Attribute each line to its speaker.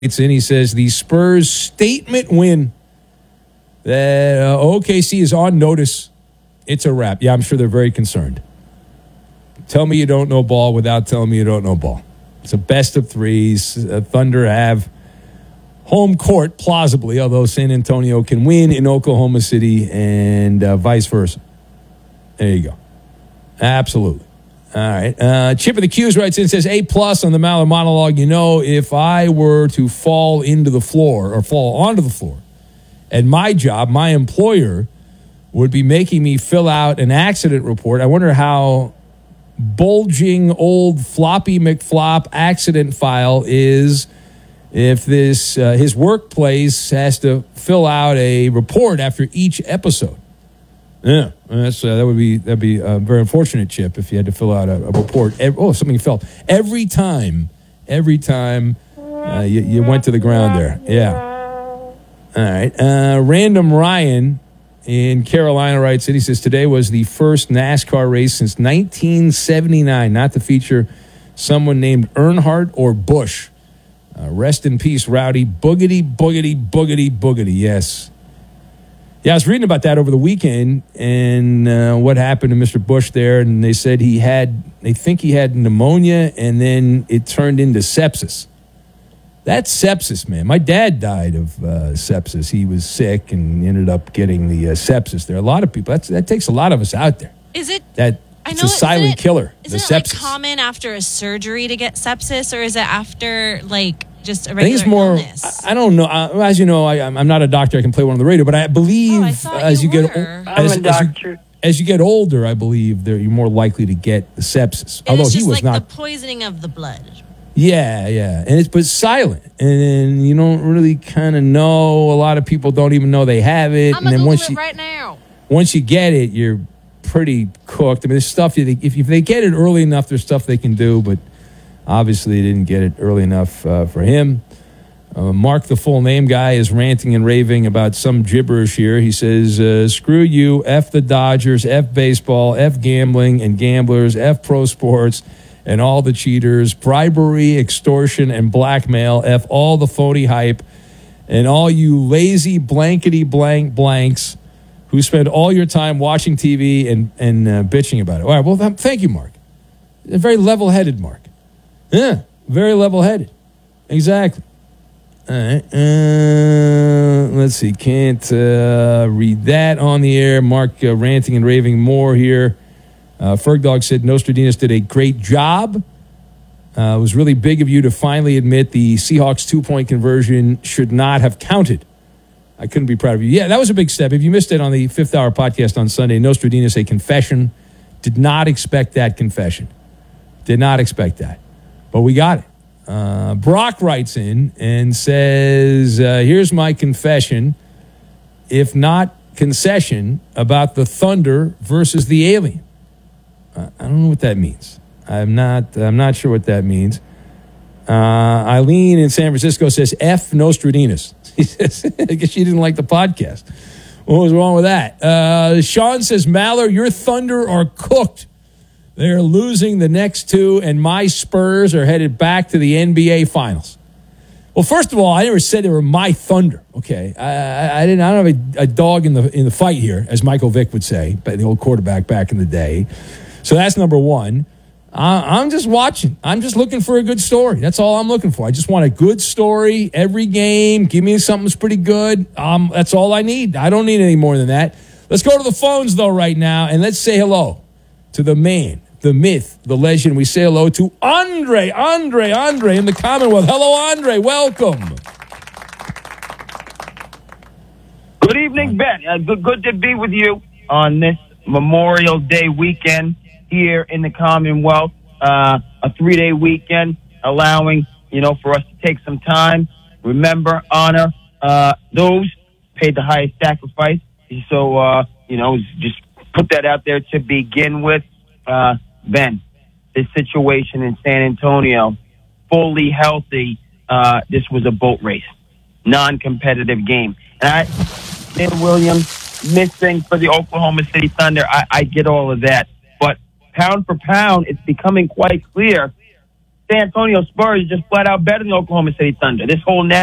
Speaker 1: It's in. He says the Spurs statement win. That OKC is on notice. It's a wrap. Yeah, I'm sure they're very concerned. Tell me you don't know ball without telling me you don't know ball. It's a best of threes. Thunder have home court, plausibly, although San Antonio can win in Oklahoma City and vice versa. There you go. Absolutely. All right. Chip of the Q's writes in and says, A+ on the Maller monologue. You know, if I were to fall into the floor or fall onto the floor, at my job, my employer would be making me fill out an accident report. I wonder how bulging old floppy McFlop accident file is if this his workplace has to fill out a report after each episode. Yeah, that'd be a very unfortunate, Chip, if you had to fill out a report. Something fell every time you went to the ground there. Yeah. All right. Random Ryan in Carolina writes in. He says today was the first NASCAR race since 1979 not to feature someone named Earnhardt or Bush. Rest in peace, Rowdy. Boogity, boogity, boogity, boogity. Yes. Yeah, I was reading about that over the weekend and what happened to Mr. Bush there. And they said they think he had pneumonia and then it turned into sepsis. That's sepsis, man. My dad died of sepsis. He was sick and ended up getting the sepsis. There are a lot of people. That takes a lot of us out there.
Speaker 2: Is it?
Speaker 1: It's a silent killer.
Speaker 2: Isn't it like common after a surgery to get sepsis, or is it after just a regular illness? I think it's more.
Speaker 1: I don't know. As you know, I'm not a doctor. I can play one on the radio, but I believe as you get older, I believe you're more likely to get the sepsis.
Speaker 2: Although he was not the poisoning of the blood.
Speaker 1: Yeah, and it's silent, and you don't really kind of know. A lot of people don't even know they have it.
Speaker 2: I'm gonna Google it right now.
Speaker 1: Once you get it, you're pretty cooked. I mean, there's stuff if they get it early enough, there's stuff they can do, but obviously they didn't get it early enough for him. Mark, the full name guy, is ranting and raving about some gibberish here. He says, "Screw you, F the Dodgers, F baseball, F gambling and gamblers, F pro sports." And all the cheaters, bribery, extortion, and blackmail, F all the phony hype, and all you lazy blankety blank blanks who spend all your time watching TV and bitching about it. All right, well, thank you, Mark. A very level-headed Mark. Yeah, very level-headed. Exactly. All right. Let's see. Can't read that on the air. Mark ranting and raving more here. Fergdog said Nostradamus did a great job. It was really big of you to finally admit the Seahawks 2-point conversion should not have counted. I couldn't be proud of you. Yeah, that was a big step. If you missed it on the Fifth Hour podcast on Sunday, Nostradamus, a confession. Did not expect that confession. Did not expect that. But we got it. Brock writes in and says, here's my confession, if not concession, about the Thunder versus the Alien. I don't know what that means. I'm not sure what that means. Eileen in San Francisco says, F Nostradamus. He says, I guess she didn't like the podcast. What was wrong with that? Sean says, Maller, your Thunder are cooked. They're losing the next two, and my Spurs are headed back to the NBA Finals. Well, first of all, I never said they were my Thunder. Okay, I don't have a dog in the fight here, as Michael Vick would say, the old quarterback back in the day. So that's number one. I'm just watching. I'm just looking for a good story. That's all I'm looking for. I just want a good story every game. Give me something that's pretty good. That's all I need. I don't need any more than that. Let's go to the phones, though, right now, and let's say hello to the man, the myth, the legend. We say hello to Andre in the Commonwealth. Hello, Andre. Welcome.
Speaker 3: Good evening, Ben. Good to be with you on this Memorial Day weekend here in the Commonwealth. A 3-day weekend allowing, for us to take some time, remember, honor those paid the highest sacrifice. So, just put that out there to begin with. Ben, this situation in San Antonio, fully healthy, this was a boat race, non-competitive game. And Dan Williams missing for the Oklahoma City Thunder, I get all of that. But pound for pound, it's becoming quite clear San Antonio Spurs are just flat out better than Oklahoma City Thunder. This whole